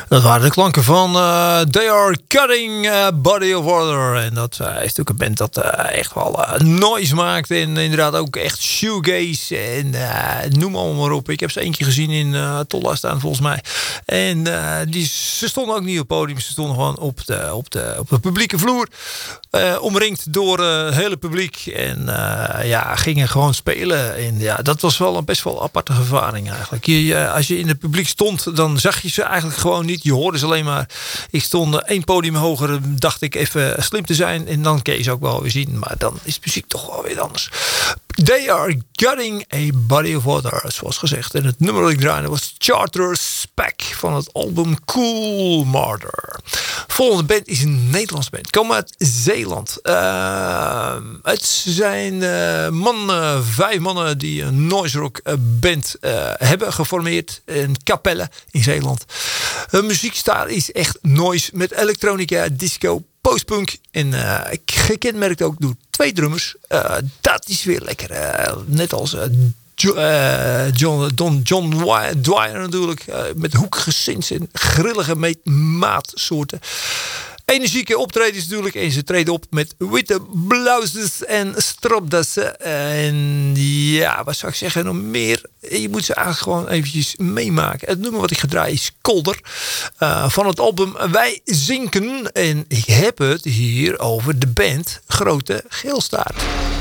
Dat waren de klanken van They Are Cutting Body of Water. En dat is natuurlijk een band dat echt wel noise maakt. En inderdaad ook echt shoegaze. En noem maar op. Ik heb ze eentje gezien in Tolla staan volgens mij. En ze stonden ook niet op het podium. Ze stonden gewoon op de publieke vloer. Omringd door het hele publiek. En gingen gewoon spelen. En ja, dat was wel een best wel aparte ervaring eigenlijk. Als je in het publiek stond, dan zag je ze eigenlijk gewoon niet. Je hoorde ze alleen maar. Ik stond één podium hoger, dacht ik even slim te zijn. En dan kun je ze ook wel weer zien. Maar dan is de muziek toch wel weer anders. They Are Cutting a Body of Water, zoals gezegd. En het nummer dat ik draaide was Charter Spec van het album Cool Martyr. Volgende band is een Nederlandse band. Komen uit Zeeland. Het zijn 5 mannen die een noise rock band hebben geformeerd. In Capelle in Zeeland. Hun muziekstijl is echt noise met elektronica, disco, postpunk. En gekenmerkt ook door 2 drummers. Dat is weer lekker. Net als John Dwyer natuurlijk. Met hoekige synths en grillige maatsoorten. Energieke optredens natuurlijk. En ze treden op met witte blouses en stropdassen. En ja, wat zou ik zeggen nog meer? Je moet ze eigenlijk gewoon eventjes meemaken. Het nummer wat ik ga draaien is Kolder. Van het album Wij Zinken. En ik heb het hier over de band Grote Geelstaart.